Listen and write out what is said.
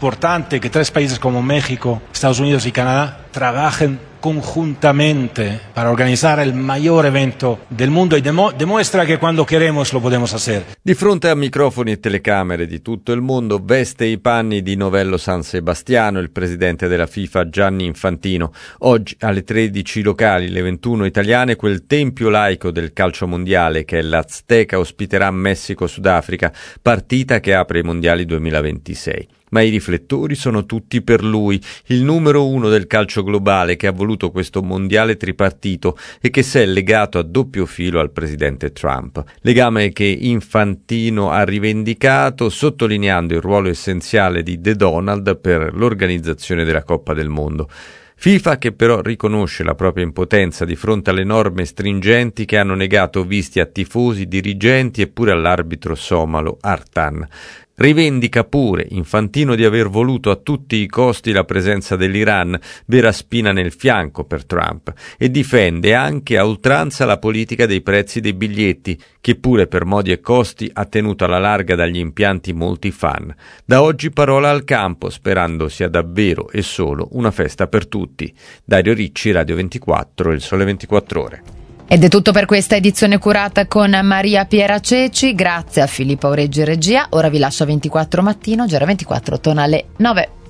importante que 3 países como México, Estados Unidos y Canadá trabajen conjuntamente para organizzare il mayor evento del mondo e dimostra che quando queremos lo podemos hacer. Di fronte a microfoni e telecamere di tutto il mondo veste i panni di Novello San Sebastiano, il presidente della FIFA Gianni Infantino. Oggi alle 13 locali, le 21 italiane, quel tempio laico del calcio mondiale che è l'Azteca ospiterà Messico-Sudafrica, partita che apre i mondiali 2026. Ma i riflettori sono tutti per lui, il numero 1 del calcio globale che ha voluto questo mondiale tripartito e che si è legato a doppio filo al presidente Trump. Legame che Infantino ha rivendicato sottolineando il ruolo essenziale di The Donald per l'organizzazione della Coppa del Mondo. FIFA che però riconosce la propria impotenza di fronte alle norme stringenti che hanno negato visti a tifosi, dirigenti e pure all'arbitro somalo Artan. Rivendica pure Infantino di aver voluto a tutti i costi la presenza dell'Iran, vera spina nel fianco per Trump, e difende anche a oltranza la politica dei prezzi dei biglietti, che pure per modi e costi ha tenuto alla larga dagli impianti molti fan. Da oggi parola al campo, sperando sia davvero e solo una festa per tutti. Dario Ricci, Radio 24, Il Sole 24 Ore. Ed è tutto per questa edizione curata con Maria Piera Ceci, grazie a Filippo Aureggi regia. Ora vi lascio a 24 mattino, Gera 24 torna alle 9.